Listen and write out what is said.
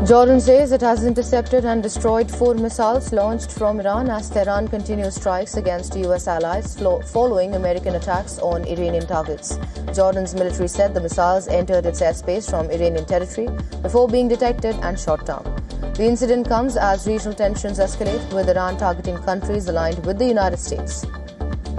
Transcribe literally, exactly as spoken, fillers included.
Jordan says it has intercepted and destroyed four missiles launched from Iran as Tehran continues strikes against U S allies following American attacks on Iranian targets. Jordan's military said the missiles entered its airspace from Iranian territory before being detected and shot down. The incident comes as regional tensions escalate, with Iran targeting countries aligned with the United States.